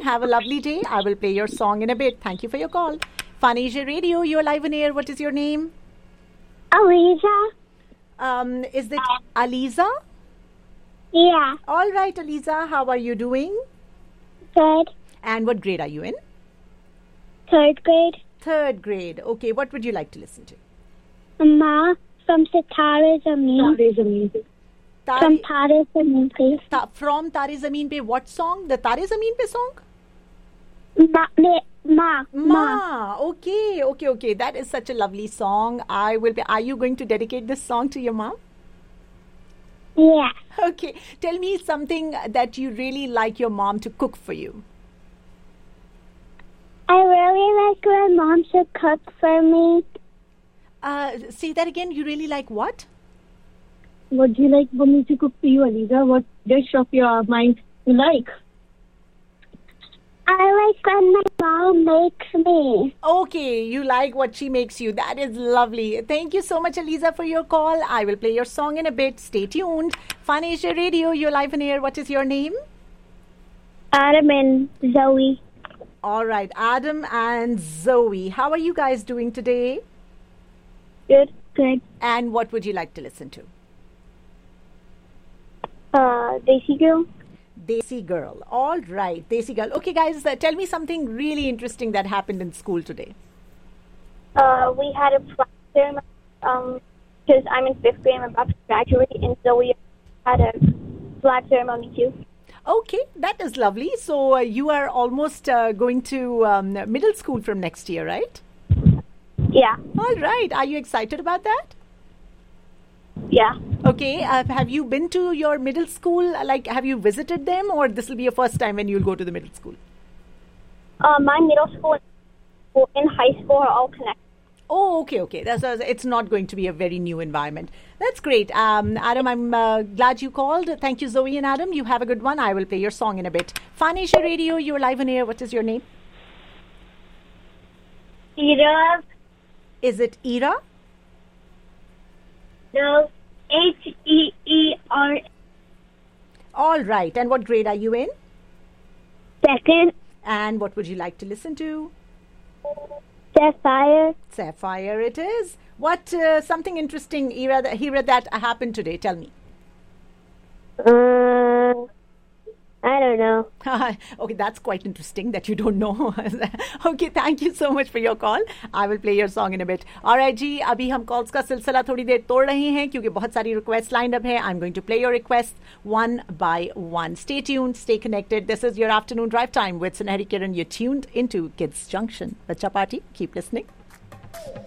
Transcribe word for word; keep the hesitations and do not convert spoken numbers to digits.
Have a lovely day. I will play your song in a bit. Thank you for your call. Fun Asia Radio, you're live on air. What is your name? Aliza. Um, is it Aliza? Yeah. All right, Aliza. How are you doing? Good. And what grade are you in? Third grade. Third grade. Okay, what would you like to listen to? Ma from Sitare Zameen. Tare Zameen Pe. From Tare Zameen Pe. Ta- from Tare Zameen Pe, what song? The Tare Zameen Pe song? Ma. Me, ma. Ma. Okay, okay, okay. That is such a lovely song. I will be. Are you going to dedicate this song to your mom? Yeah. Okay. Tell me something that you really like your mom to cook for you. I really like when mom to cook for me. Uh, say that again. You really like what? What do you like for me to cook for you, Aliza? What dish of your mind you like? I like when my mom makes me. Okay, you like what she makes you. That is lovely. Thank you so much, Aliza, for your call. I will play your song in a bit. Stay tuned. Fun Asia Radio, you're live on air. What is your name? Adam and Zoe. All right, Adam and Zoe. How are you guys doing today? Good. Good. And what would you like to listen to? Uh, Desi Girl. Desi Girl. All right, Desi Girl. Okay, guys, uh, tell me something really interesting that happened in school today. Uh, we had a flag ceremony, um, because I'm in fifth grade, I'm about to graduate, and so we had a flag ceremony too. Okay, that is lovely. So uh, you are almost uh, going to um, middle school from next year, right? Yeah. All right. Are you excited about that? Yeah. Okay. Uh, have you been to your middle school? Like, have you visited them, or this will be your first time when you'll go to the middle school? Uh, my middle school and high school are all connected. Oh, okay, okay. That's, uh, it's not going to be a very new environment. That's great. Um, Adam, I'm uh, glad you called. Thank you, Zoe and Adam. You have a good one. I will play your song in a bit. Fun Asia Radio, you're live on air. What is your name? Ira. Is it Ira? No. H E E R. All right. And what grade are you in? Second. And what would you like to listen to? Sapphire. Sapphire it is. What, uh, something interesting, Ira, that, Hira, that happened today? Tell me. Uh, I don't know. Okay, that's quite interesting that you don't know. Okay, thank you so much for your call. I will play your song in a bit. All right, जी, अभी हम calls का सिलसिला थोड़ी देर तोड़ रहे हैं क्योंकि बहुत सारी requests lined up है. I'm going to play your requests one by one. Stay tuned, stay connected. This is your afternoon drive time with Sunehri Kiran. You're tuned into Kids Junction. Bacha Party, keep listening.